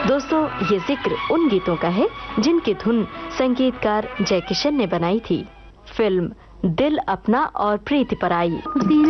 दोस्तों, ये जिक्र उन गीतों का है जिनकी धुन संगीतकार जय किशन ने बनाई थी। फिल्म दिल अपना और प्रीति पराई।